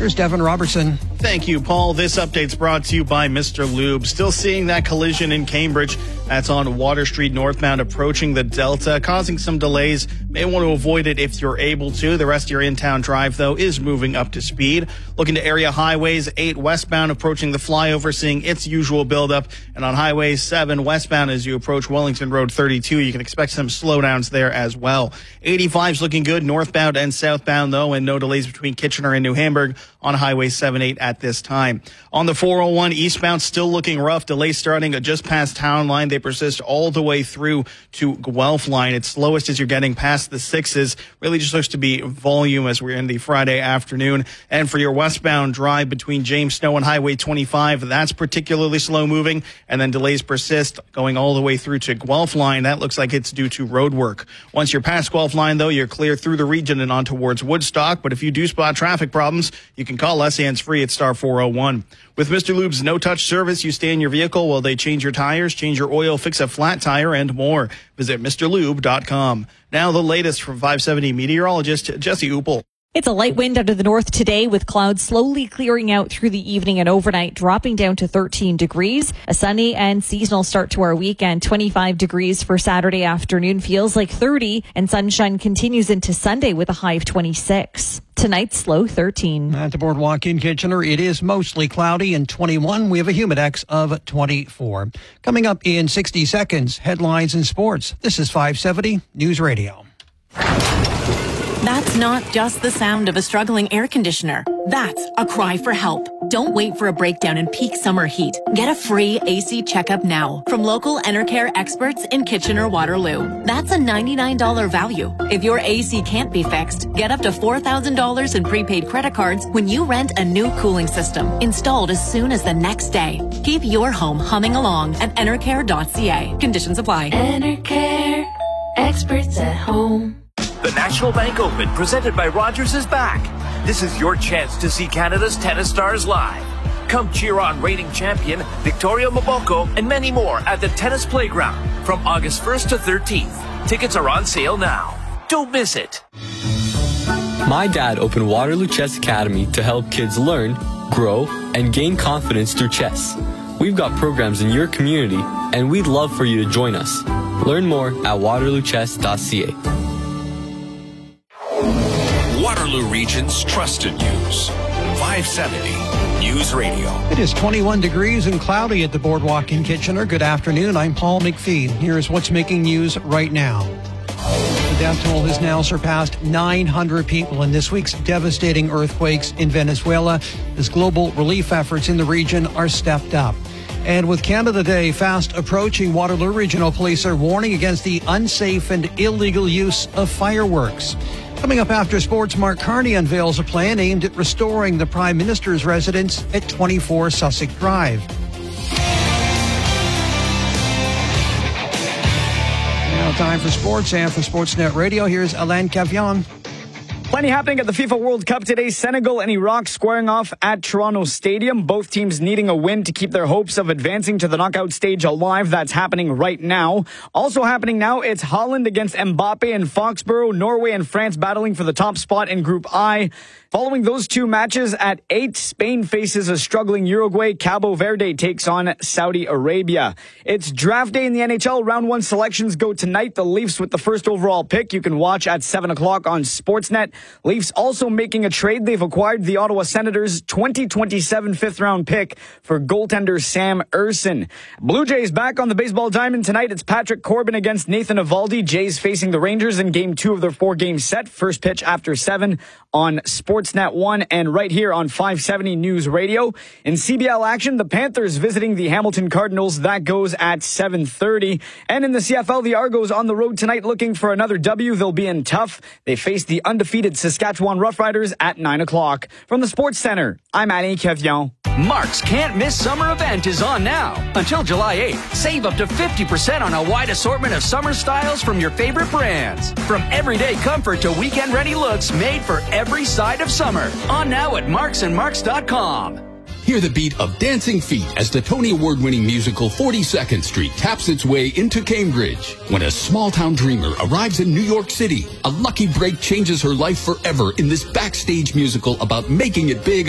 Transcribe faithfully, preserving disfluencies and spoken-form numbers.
Here's Devin Robertson. Thank you, Paul. This update's brought to you by Mister Lube. Still seeing that collision in Cambridge. That's on Water Street northbound approaching the Delta, causing some delays. May want to avoid it if you're able to. The rest of your in-town drive, though, is moving up to speed. Looking to area highways, eight westbound approaching the flyover, seeing its usual buildup. And on Highway seven westbound as you approach Wellington Road thirty-two, you can expect some slowdowns there as well. eighty-five's looking good northbound and southbound, though, and no delays between Kitchener and New Hamburg on Highway seven eight at this time. On the four oh one eastbound, still looking rough. Delays starting just past Town Line. They persist all the way through to Guelph Line. It's slowest as you're getting past the sixes. Really just looks to be volume as we're in the Friday afternoon. And for your westbound drive between James Snow and Highway twenty-five, that's particularly slow moving. And then delays persist going all the way through to Guelph Line. That looks like it's due to road work. Once you're past Guelph Line, though, you're clear through the region and on towards Woodstock. But if you do spot traffic problems, you can call us hands-free at star four oh one. With Mister Lube's no-touch service, you stay in your vehicle while they change your tires, change your oil, fix a flat tire, and more. Visit Mr Lube dot com. Now the latest from five seventy meteorologist Jesse Uppel. It's a light wind out of the north today with clouds slowly clearing out through the evening and overnight, dropping down to thirteen degrees. A sunny and seasonal start to our weekend. twenty-five degrees for Saturday afternoon, feels like thirty, and sunshine continues into Sunday with a high of twenty-six. Tonight's low thirteen. At the Boardwalk in Kitchener, it is mostly cloudy and twenty-one. We have a humidex of twenty-four. Coming up in sixty seconds, headlines and sports. This is five seventy News Radio. That's not just the sound of a struggling air conditioner. That's a cry for help. Don't wait for a breakdown in peak summer heat. Get a free A C checkup now from local Enercare experts in Kitchener-Waterloo. That's a ninety-nine dollars value. If your A C can't be fixed, get up to four thousand dollars in prepaid credit cards when you rent a new cooling system installed as soon as the next day. Keep your home humming along at enercare dot c a. Conditions apply. Enercare, experts at home. The National Bank Open, presented by Rogers, is back. This is your chance to see Canada's tennis stars live. Come cheer on reigning champion Victoria Mboko and many more at the Tennis Playground from August first to thirteenth. Tickets are on sale now. Don't miss it. My dad opened Waterloo Chess Academy to help kids learn, grow, and gain confidence through chess. We've got programs in your community, and we'd love for you to join us. Learn more at waterloo chess dot c a. Waterloo Region's trusted news. five seventy News Radio. It is twenty-one degrees and cloudy at the Boardwalk in Kitchener. Good afternoon. I'm Paul McPhee. Here's what's making news right now. The death toll has now surpassed nine hundred people in this week's devastating earthquakes in Venezuela as global relief efforts in the region are stepped up. And with Canada Day fast approaching, Waterloo Regional Police are warning against the unsafe and illegal use of fireworks. Coming up after sports, Mark Carney unveils a plan aimed at restoring the Prime Minister's residence at twenty-four Sussex Drive. Now time for sports, and for Sportsnet Radio, here's Alain Cavion. Plenty happening at the FIFA World Cup today. Senegal and Iraq squaring off at Toronto Stadium. Both teams needing a win to keep their hopes of advancing to the knockout stage alive. That's happening right now. Also happening now, it's Holland against Mbappe in Foxborough. Norway and France battling for the top spot in Group I. Following those two matches at eight, Spain faces a struggling Uruguay. Cabo Verde takes on Saudi Arabia. It's draft day in the N H L. Round one selections go tonight. The Leafs with the first overall pick. You can watch at seven o'clock on Sportsnet. Leafs also making a trade. They've acquired the Ottawa Senators' twenty twenty-seven fifth round pick for goaltender Sam Erson. Blue Jays back on the baseball diamond tonight. It's Patrick Corbin against Nathan Eovaldi. Jays facing the Rangers in game two of their four-game set. First pitch after seven on Sportsnet one and right here on five seventy News Radio. In C B L action, the Panthers visiting the Hamilton Cardinals. That goes at seven thirty. And in the C F L, the Argos on the road tonight looking for another W. They'll be in tough. They face the undefeated Saskatchewan Roughriders at nine o'clock. From the Sports Center, I'm Alain Cavion. Mark's Can't Miss Summer event is on now. Until July eighth, save up to fifty percent on a wide assortment of summer styles from your favorite brands. From everyday comfort to weekend-ready looks made for every side of summer. On now at marks and marks dot com. Hear the beat of dancing feet as the Tony Award-winning musical forty-second Street taps its way into Cambridge. When a small-town dreamer arrives in New York City, a lucky break changes her life forever in this backstage musical about making it big